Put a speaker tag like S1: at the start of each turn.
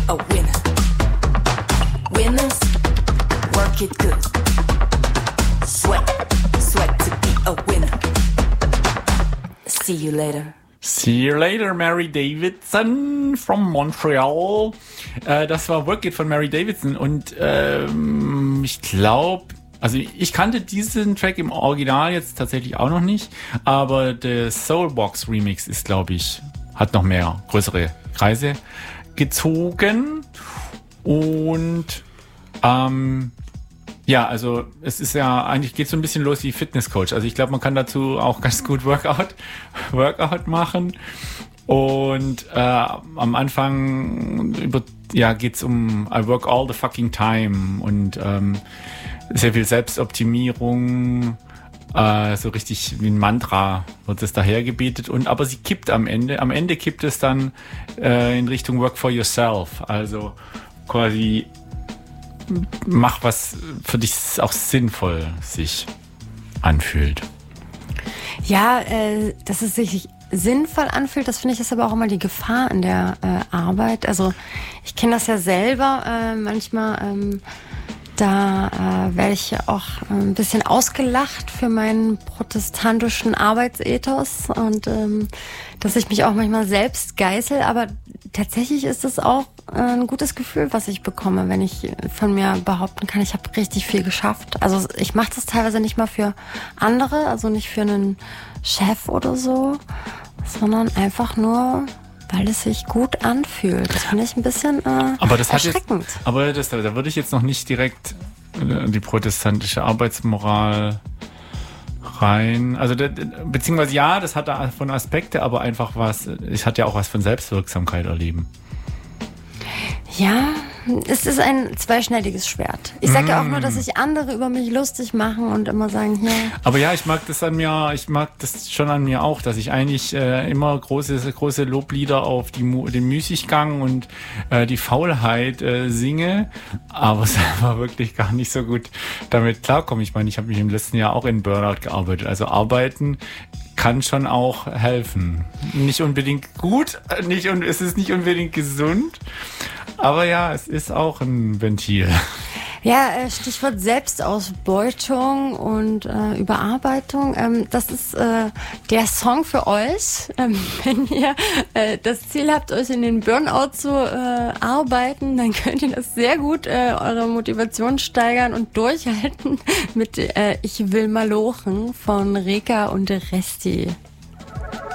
S1: a winner. Winners, work it good. Sweat to be a winner. See you later.
S2: See you later, Mary Davidson from Montreal. Das war Work It von Mary Davidson und ich glaube, also ich kannte diesen Track im Original jetzt tatsächlich auch noch nicht, aber der Soulbox Remix ist, glaube ich, hat noch mehr größere Kreise gezogen und ja, also es ist ja, eigentlich geht so ein bisschen los wie Fitnesscoach. Also ich glaube, man kann dazu auch ganz gut Workout machen. Und am Anfang geht's um I work all the fucking time und sehr viel Selbstoptimierung, so richtig wie ein Mantra wird es dahergebetet. Aber sie kippt am Ende. Am Ende kippt es dann in Richtung Work for yourself. Also quasi mach was für dich auch sinnvoll sich anfühlt.
S3: Ja, dass es sich sinnvoll anfühlt, das finde ich ist aber auch immer die Gefahr in der Arbeit. Also ich kenne das ja selber manchmal, da werde ich auch ein bisschen ausgelacht für meinen protestantischen Arbeitsethos und dass ich mich auch manchmal selbst geißel, aber tatsächlich ist es auch ein gutes Gefühl, was ich bekomme, wenn ich von mir behaupten kann, ich habe richtig viel geschafft. Also ich mache das teilweise nicht mal für andere, also nicht für einen Chef oder so, sondern einfach nur, weil es sich gut anfühlt. Das finde ich ein bisschen erschreckend.
S2: Da würde ich jetzt noch nicht direkt die protestantische Arbeitsmoral rein. Also beziehungsweise ja, das hat davon Aspekte, aber einfach es hat ja auch was von Selbstwirksamkeit erleben.
S3: Ja, es ist ein zweischneidiges Schwert. Ich sage ja auch nur, dass sich andere über mich lustig machen und immer sagen, hier.
S2: Aber ja, ich mag das schon an mir auch, dass ich eigentlich immer große Loblieder auf den Müßiggang und die Faulheit singe, aber selber wirklich gar nicht so gut damit klarkomme. Ich meine, ich habe mich im letzten Jahr auch in Burnout gearbeitet. Also arbeiten kann schon auch helfen. Nicht unbedingt gut, es ist nicht unbedingt gesund, aber ja, es ist auch ein Ventil.
S3: Ja, Stichwort Selbstausbeutung und Überarbeitung. Das ist der Song für euch. Wenn ihr das Ziel habt, euch in den Burnout zu arbeiten, dann könnt ihr das sehr gut eure Motivation steigern und durchhalten mit Ich will malochen von Reka und Resti.